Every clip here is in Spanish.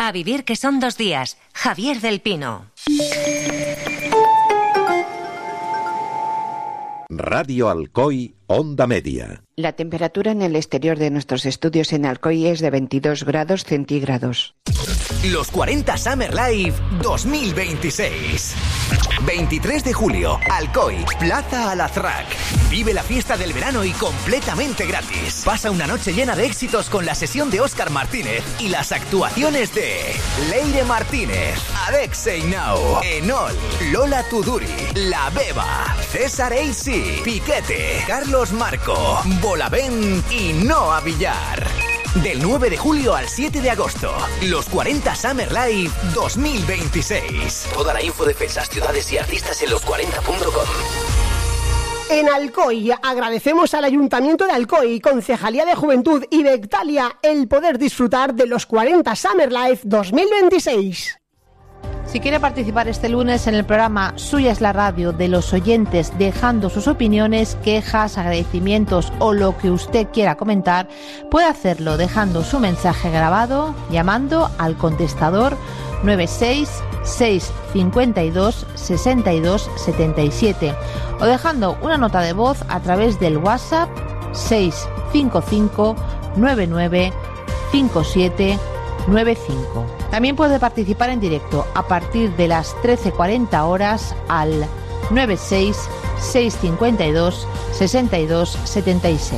A vivir que son 2 días. Javier del Pino. Radio Alcoy, Onda Media. La temperatura en el exterior de nuestros estudios en Alcoy es de 22 grados centígrados. Los 40 Summer Live 2026. 23 de julio, Alcoy, Plaza Alazraq. Vive la fiesta del verano y completamente gratis. Pasa una noche llena de éxitos con la sesión de Óscar Martínez y las actuaciones de Leire Martínez, Adexei Now, Enol, Lola Tuduri, La Beba, César AC, Piquete, Carlos Marco, Bolavent y Noa Villar. Del 9 de julio al 7 de agosto, los 40 Summer Live 2026. Toda la info de fechas, ciudades y artistas en los40.com. En Alcoy agradecemos al Ayuntamiento de Alcoy, Concejalía de Juventud y Bectalia el poder disfrutar de los 40 Summer Live 2026. Si quiere participar este lunes en el programa Suya es la radio de los oyentes, dejando sus opiniones, quejas, agradecimientos o lo que usted quiera comentar, puede hacerlo dejando su mensaje grabado, llamando al contestador 96 652 62 77 o dejando una nota de voz a través del WhatsApp 655 99 57 95. También puede participar en directo a partir de las 13:40 horas al 96 652 62 76.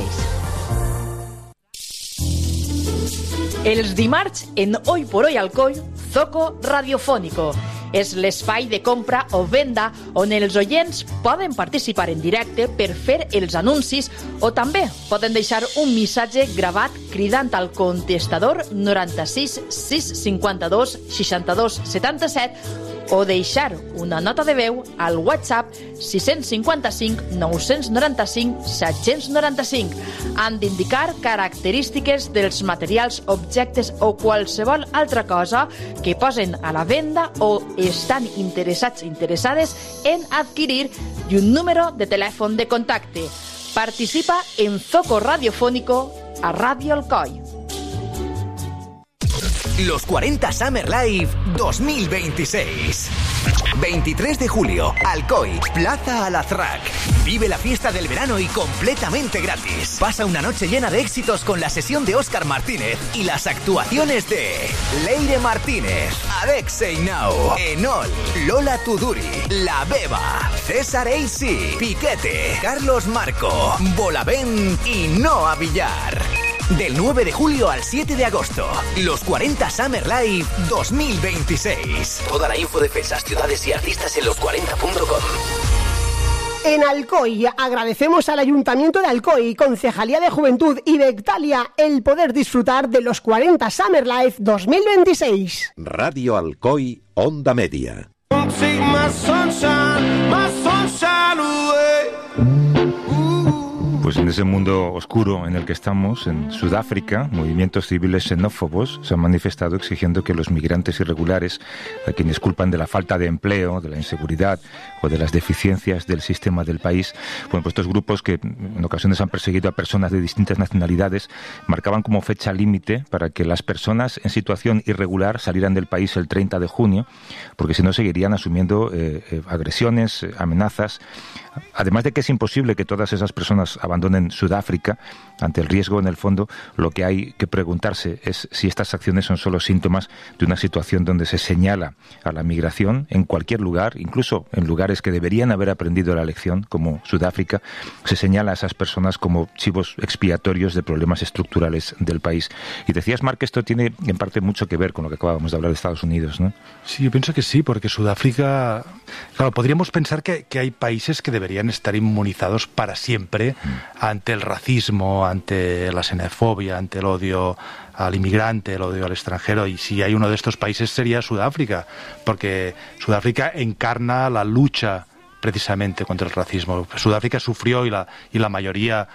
Els dimarts en Hoy por Hoy Alcoy, Zoco Radiofónico. És l'espai de compra o venda on els oients poden participar en directe per fer els anuncis o també poden deixar un missatge gravat cridant al contestador 96 652 62 77 o deixar una nota de veu al WhatsApp 655 995 795. Han d'indicar característiques dels materials, objectes o qualsevol altra cosa que posen a la venda o estan interessades en adquirir i un número de telèfon de contacte. Participa en Zoco Radiofónico a Radio Alcoy. Los 40 Summer Live 2026. 23 de julio, Alcoy, Plaza Alazraq. Vive la fiesta del verano y completamente gratis. Pasa una noche llena de éxitos con la sesión de Óscar Martínez y las actuaciones de Leire Martínez, Adexei Now, Enol, Lola Tuduri, La Beba, César AC, Piquete, Carlos Marco, Bolavent y Noa Villar. Del 9 de julio al 7 de agosto, los 40 Summer Live 2026. Toda la info de fechas, ciudades y artistas en los40.com. En Alcoy agradecemos al Ayuntamiento de Alcoy, Concejalía de Juventud y Bectalia el poder disfrutar de los 40 Summer Live 2026. Radio Alcoy, Onda Media. Pues en ese mundo oscuro en el que estamos, en Sudáfrica, movimientos civiles xenófobos se han manifestado exigiendo que los migrantes irregulares, a quienes culpan de la falta de empleo, de la inseguridad o de las deficiencias del sistema del país, bueno, pues estos grupos que en ocasiones han perseguido a personas de distintas nacionalidades, marcaban como fecha límite para que las personas en situación irregular salieran del país el 30 de junio, porque si no seguirían asumiendo agresiones, amenazas. Además de que es imposible que todas esas personas abandonen Sudáfrica, ante el riesgo, en el fondo, lo que hay que preguntarse es si estas acciones son solo síntomas de una situación donde se señala a la migración en cualquier lugar, incluso en lugares que deberían haber aprendido la lección, como Sudáfrica, se señala a esas personas como chivos expiatorios de problemas estructurales del país. Y decías, Marc, que esto tiene en parte mucho que ver con lo que acabábamos de hablar de Estados Unidos, ¿no? Sí, yo pienso que sí, porque Sudáfrica... Claro, podríamos pensar que hay países que deberían estar inmunizados para siempre ante el racismo, ante la xenofobia, ante el odio al inmigrante, el odio al extranjero, y si hay uno de estos países sería Sudáfrica, porque Sudáfrica encarna la lucha precisamente contra el racismo. Sudáfrica sufrió, y la mayoría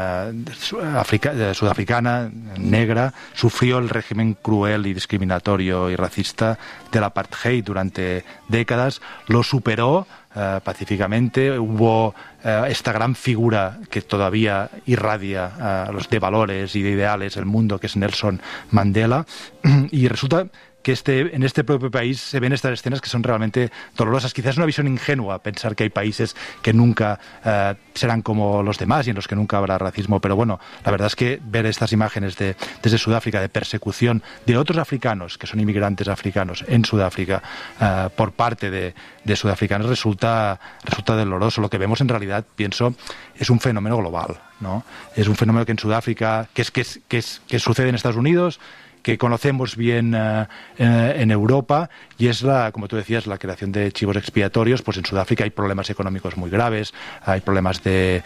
sudafricana, negra, sufrió el régimen cruel y discriminatorio y racista del apartheid durante décadas, lo superó pacíficamente. Hubo esta gran figura que todavía irradia los de valores y de ideales el mundo, que es Nelson Mandela, y resulta que en este propio país se ven estas escenas que son realmente dolorosas. Quizás es una visión ingenua pensar que hay países que nunca serán como los demás y en los que nunca habrá racismo, pero bueno, la verdad es que ver estas imágenes desde Sudáfrica de persecución de otros africanos, que son inmigrantes africanos en Sudáfrica, por parte de sudafricanos resulta doloroso. Lo que vemos en realidad, pienso, es un fenómeno global, ¿no? Es un fenómeno que en Sudáfrica, que sucede en Estados Unidos, que conocemos bien en Europa, y es como tú decías, la creación de chivos expiatorios. Pues en Sudáfrica hay problemas económicos muy graves, hay problemas de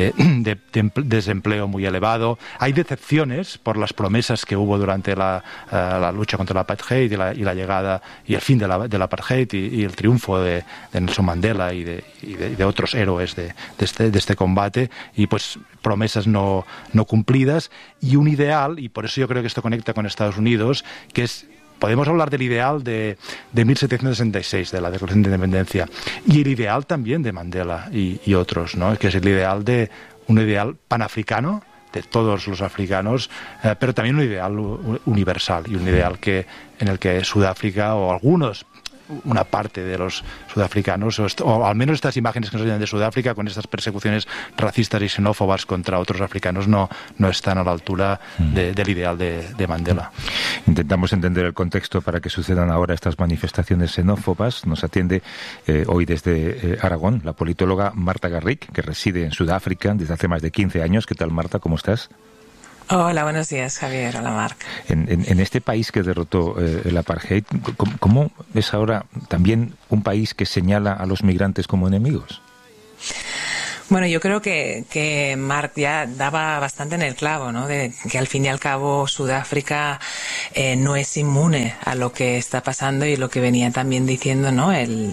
desempleo muy elevado, hay decepciones por las promesas que hubo durante la lucha contra el apartheid y la llegada y el fin del apartheid y el triunfo de Nelson Mandela y de otros héroes de este combate, y pues promesas no cumplidas y un ideal, y por eso yo creo que esto conecta con Estados Unidos, que es, podemos hablar del ideal de 1766, de la Declaración de Independencia, y el ideal también de Mandela y otros, ¿no? Que es el ideal de un ideal panafricano de todos los africanos, pero también un ideal universal, y un ideal en el que Sudáfrica, o una parte de los sudafricanos, o al menos estas imágenes que nos llegan de Sudáfrica con estas persecuciones racistas y xenófobas contra otros africanos, no están a la altura del ideal de Mandela. Intentamos entender el contexto para que sucedan ahora estas manifestaciones xenófobas. Nos atiende hoy desde Aragón la politóloga Marta Garrick, que reside en Sudáfrica desde hace más de 15 años. ¿Qué tal, Marta? ¿Cómo estás? Hola, buenos días, Javier. Hola, Marc. En este país que derrotó el apartheid, ¿cómo es ahora también un país que señala a los migrantes como enemigos? Bueno, yo creo que Marc ya daba bastante en el clavo, ¿no? De que al fin y al cabo Sudáfrica no es inmune a lo que está pasando, y lo que venía también diciendo, ¿no? El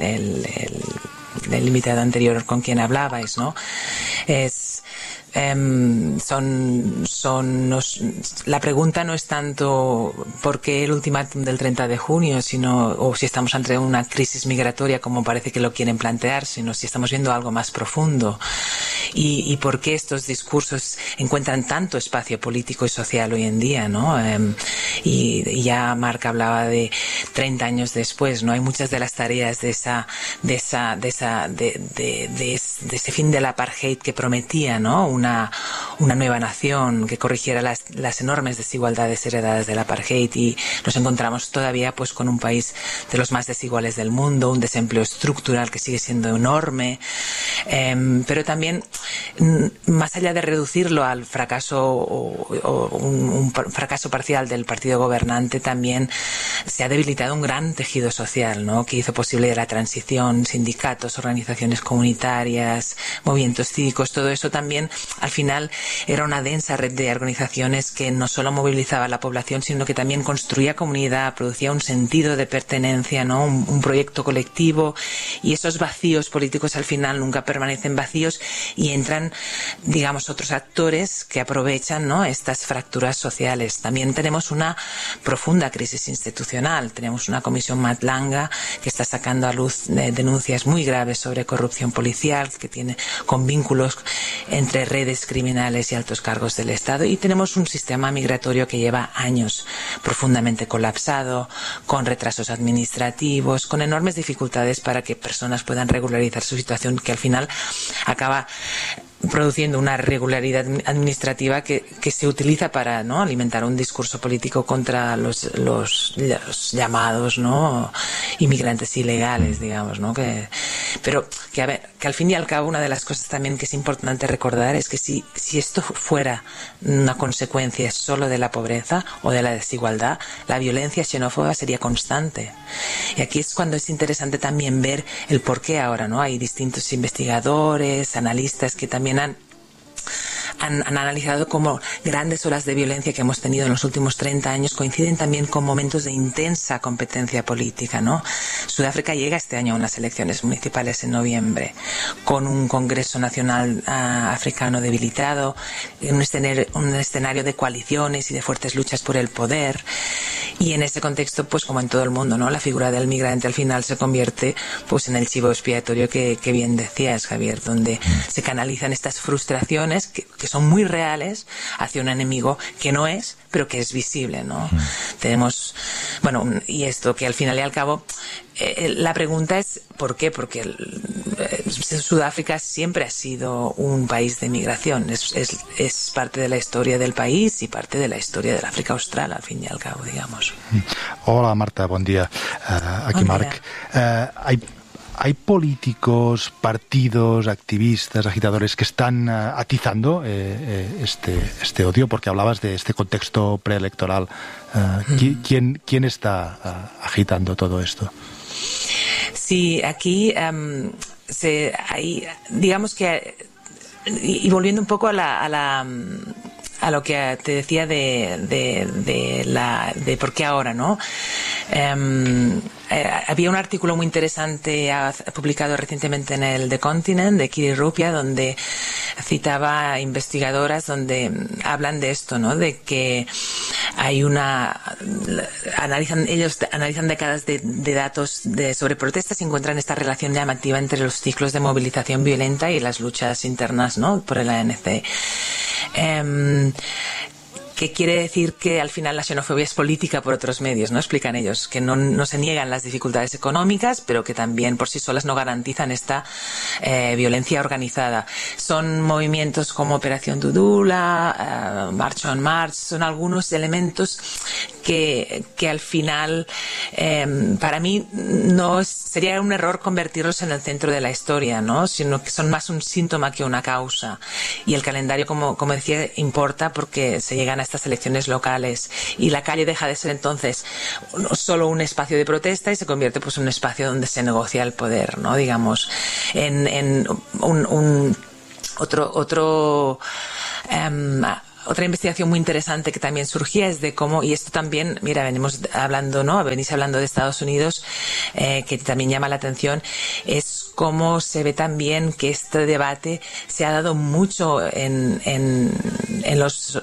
invitado anterior con quien hablabais, ¿no? La pregunta no es tanto por qué el ultimátum del 30 de junio, o si estamos ante una crisis migratoria como parece que lo quieren plantear, sino si estamos viendo algo más profundo, y por qué estos discursos encuentran tanto espacio político y social hoy en día, ¿no? Y ya Marc hablaba de 30 años después, ¿no? Hay muchas de las tareas de ese fin del apartheid que prometía, ¿no? Una nueva nación que corrigiera las enormes desigualdades heredadas del apartheid, y nos encontramos todavía pues con un país de los más desiguales del mundo, un desempleo estructural que sigue siendo enorme, pero también, más allá de reducirlo al fracaso o un fracaso parcial del partido gobernante, también se ha debilitado un gran tejido social, ¿no? Que hizo posible la transición, sindicatos, organizaciones comunitarias, movimientos cívicos. Todo eso también al final era una densa red de organizaciones que no solo movilizaba a la población, sino que también construía comunidad, producía un sentido de pertenencia, ¿no? Un proyecto colectivo, y esos vacíos políticos al final nunca permanecen vacíos, y entran, digamos, otros actores que aprovechan, ¿no? Estas fracturas sociales. También tenemos una profunda crisis institucional. Tenemos una comisión Matlanga que está sacando a luz denuncias muy graves sobre corrupción policial, que tiene con vínculos entre redes criminales y altos cargos del Estado, y tenemos un sistema migratorio que lleva años profundamente colapsado, con retrasos administrativos, con enormes dificultades para que personas puedan regularizar su situación, que al final acaba produciendo una irregularidad administrativa que se utiliza para, ¿no? alimentar un discurso político contra los llamados, ¿no? inmigrantes ilegales, digamos, ¿no? Pero que al fin y al cabo, una de las cosas también que es importante recordar es que si esto fuera una consecuencia solo de la pobreza o de la desigualdad, la violencia xenófoba sería constante. Y aquí es cuando es interesante también ver el por qué ahora, ¿no? Hay distintos investigadores, analistas que también han analizado cómo grandes olas de violencia que hemos tenido en los últimos 30 años coinciden también con momentos de intensa competencia política, ¿no? Sudáfrica llega este año a unas elecciones municipales en noviembre, con un Congreso Nacional africano debilitado, en un escenario de coaliciones y de fuertes luchas por el poder, Y en ese contexto, pues como en todo el mundo, ¿no? La figura del migrante al final se convierte pues en el chivo expiatorio que bien decías, Javier, donde se canalizan estas frustraciones que son muy reales hacia un enemigo que no es, pero que es visible, ¿no? Tenemos, bueno, y esto que al final y al cabo, la pregunta es ¿por qué? Porque Sudáfrica siempre ha sido un país de migración, es parte de la historia del país y parte de la historia del África Austral, al fin y al cabo, digamos. Hola Marta, buen día. Aquí Marc. ¿Hay políticos, partidos, activistas, agitadores que están atizando este odio? Porque hablabas de este contexto preelectoral. ¿Quién está agitando todo esto? Sí, aquí digamos que, y volviendo un poco a lo que te decía de por qué ahora, ¿no? Había un artículo muy interesante publicado recientemente en el The Continent de Kiri Ruppia, donde citaba investigadoras donde hablan de esto, ¿no? De que hay ellos analizan décadas de datos sobre protestas y encuentran esta relación llamativa entre los ciclos de movilización violenta y las luchas internas, ¿no? Por el ANC. Que quiere decir que al final la xenofobia es política por otros medios, ¿no? Explican ellos, que no se niegan las dificultades económicas, pero que también por sí solas no garantizan esta violencia organizada. Son movimientos como Operación Dudula, March on March, son algunos elementos que al final, para mí, sería un error convertirlos en el centro de la historia, ¿no? Sino que son más un síntoma que una causa. Y el calendario, como decía, importa porque se llegan a estas elecciones locales y la calle deja de ser entonces no solo un espacio de protesta y se convierte pues en un espacio donde se negocia el poder, ¿no? Digamos, otra investigación muy interesante que también surgía es de cómo, y esto también, mira, venís hablando de Estados Unidos, que también llama la atención, es cómo se ve también que este debate se ha dado mucho en los...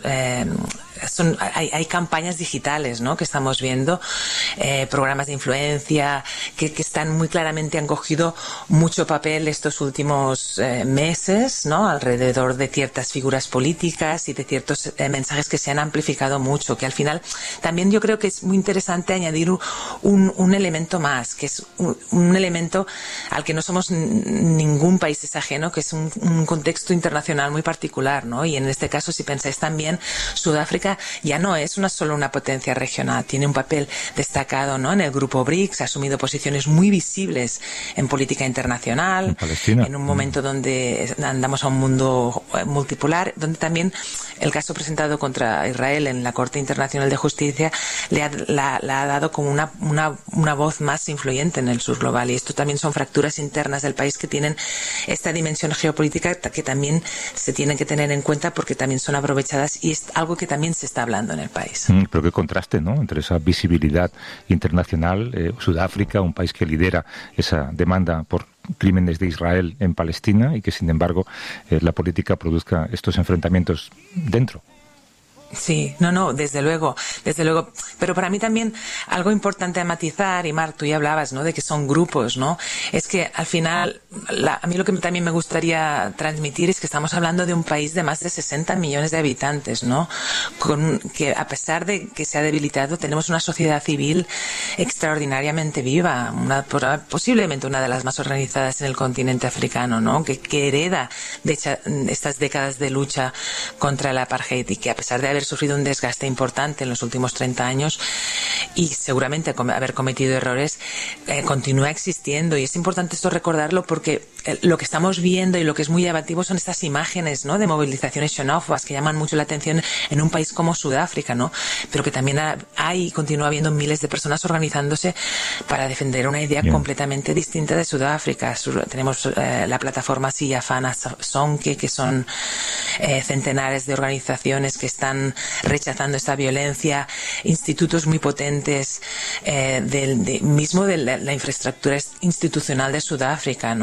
hay campañas digitales, ¿no? Que estamos viendo, programas de influencia que están muy claramente, han cogido mucho papel estos últimos meses, ¿no? Alrededor de ciertas figuras políticas y de ciertos mensajes que se han amplificado mucho, que al final también yo creo que es muy interesante añadir un elemento más, que es un elemento al que no somos ningún país es ajeno, que es un contexto internacional muy particular, ¿no? Y en este caso, si pensáis también, Sudáfrica ya no es solo una potencia regional, tiene un papel destacado, ¿no? En el grupo BRICS, ha asumido posiciones muy visibles en política internacional, en Palestina, en un momento donde andamos a un mundo multipolar, donde también el caso presentado contra Israel en la Corte Internacional de Justicia le ha dado como una voz más influyente en el sur global, y esto también son fracturas internas del país que tienen esta dimensión geopolítica que también se tienen que tener en cuenta porque también son aprovechadas, y es algo que también se está hablando en el país. Pero qué contraste, ¿no? Entre esa visibilidad internacional, Sudáfrica, un país que lidera esa demanda por crímenes de Israel en Palestina, y que sin embargo la política produzca estos enfrentamientos dentro. Sí, no, desde luego, pero para mí también algo importante a matizar, y Marc, tú ya hablabas, ¿no?, de que son grupos, ¿no? Es que al final, a mí lo que también me gustaría transmitir es que estamos hablando de un país de más de 60 millones de habitantes, ¿no? Que a pesar de que se ha debilitado, tenemos una sociedad civil extraordinariamente viva, posiblemente una de las más organizadas en el continente africano, ¿no? Que hereda de estas décadas de lucha contra el apartheid, y que a pesar de haber sufrido un desgaste importante en los últimos 30 años y seguramente haber cometido errores, continúa existiendo, y es importante esto recordarlo porque lo que estamos viendo y lo que es muy llamativo son estas imágenes, ¿no?, de movilizaciones xenófobas que llaman mucho la atención en un país como Sudáfrica, ¿no?, pero que también hay y continúa habiendo miles de personas organizándose para defender una idea completamente distinta de Sudáfrica. Tenemos la plataforma Siyafana Sonke, que son centenares de organizaciones que están rechazando esta violencia, institutos muy potentes mismo de la infraestructura institucional de Sudáfrica, ¿no? El Instituto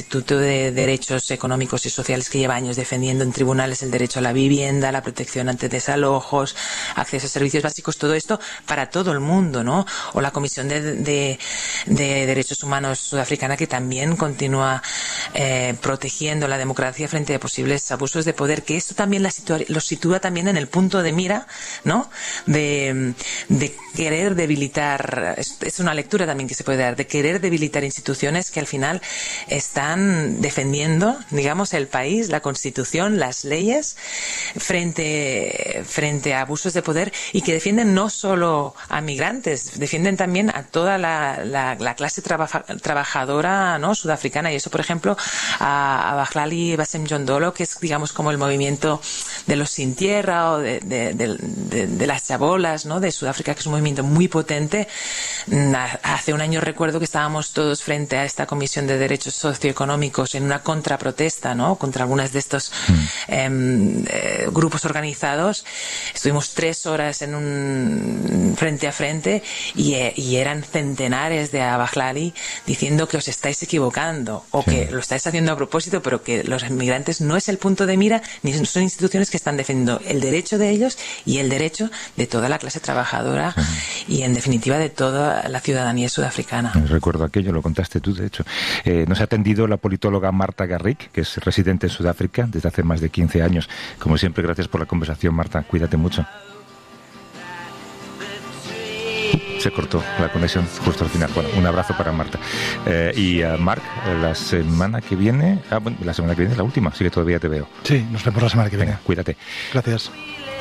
Instituto de Derechos Económicos y Sociales, que lleva años defendiendo en tribunales el derecho a la vivienda, la protección ante desalojos, acceso a servicios básicos, todo esto para todo el mundo, ¿no? O la Comisión de Derechos Humanos sudafricana, que también continúa protegiendo la democracia frente a posibles abusos de poder, que esto también los sitúa también en el punto de mira, ¿no? De querer debilitar, es una lectura también que se puede dar, de querer debilitar instituciones que al final están defendiendo, digamos, el país, la Constitución, las leyes, frente a abusos de poder, y que defienden no solo a migrantes, defienden también a toda la clase trabajadora, ¿no?, sudafricana. Y eso, por ejemplo, a Bahlali Basemjondolo, que es, digamos, como el movimiento de los sin tierra o de las chabolas, ¿no?, de Sudáfrica, que es un movimiento muy potente. Hace un año recuerdo que estábamos todos frente a esta Comisión de Derechos Socioeconómicos en una contraprotesta, ¿no?, contra algunas de estos grupos organizados. Estuvimos 3 horas en un frente a frente y eran centenares de Bahlali diciendo que os estáis equivocando o que lo estáis haciendo a propósito, pero que los inmigrantes no es el punto de mira, ni son instituciones que están defendiendo el derecho de ellos y el derecho de toda la clase trabajadora y, en definitiva, de toda la ciudadanía sudafricana. Recuerdo aquello, lo contaste tú, de hecho. Nos ha atendido la politóloga Marta Garrick, que es residente en Sudáfrica desde hace más de 15 años. Como siempre, gracias por la conversación, Marta. Cuídate mucho. Se cortó la conexión justo al final. Bueno, un abrazo para Marta. Y a Marc, la semana que viene... la semana que viene es la última, así que todavía te veo. Sí, nos vemos la semana que viene. Venga, cuídate. Gracias.